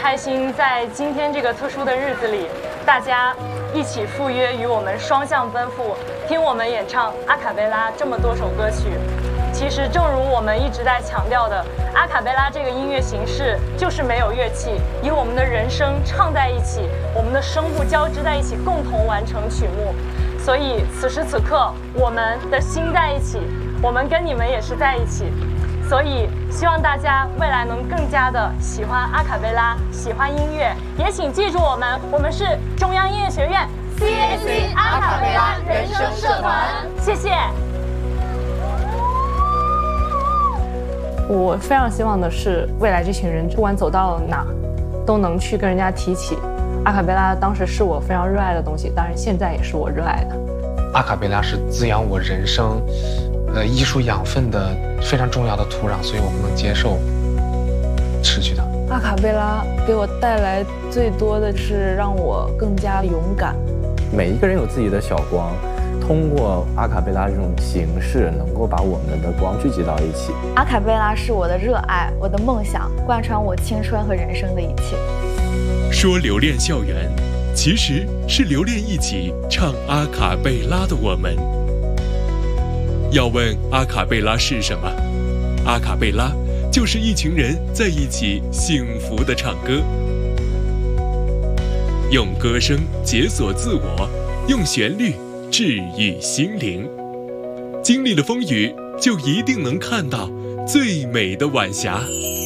开心，在今天这个特殊的日子里，大家一起赴约与我们双向奔赴，听我们演唱阿卡贝拉这么多首歌曲。其实，正如我们一直在强调的，阿卡贝拉这个音乐形式就是没有乐器，以我们的人声唱在一起，我们的声部交织在一起，共同完成曲目。所以此时此刻，我们的心在一起，我们跟你们也是在一起。所以希望大家未来能更加的喜欢阿卡贝拉，喜欢音乐，也请记住我们是中央音乐学院 CAC 阿卡贝拉人声社团，谢谢。 我非常希望的是，未来这群人不管走到哪，都能去跟人家提起阿卡贝拉。当时是我非常热爱的东西，当然现在也是我热爱的。 阿卡贝拉是滋养我人生艺术养分的非常重要的土壤，所以我不能接受失去它。 阿卡贝拉给我带来最多的是让我更加勇敢。 每一个人有自己的小光，通过阿卡贝拉这种形式，能够把我们的光聚集到一起。 阿卡贝拉是我的热爱，我的梦想，贯穿我青春和人生的一切。 说留恋校园，其实是留恋一起唱阿卡贝拉的我们。要问阿卡贝拉是什么？阿卡贝拉就是一群人在一起幸福的唱歌，用歌声解锁自我，用旋律治愈心灵。经历了风雨，就一定能看到最美的晚霞。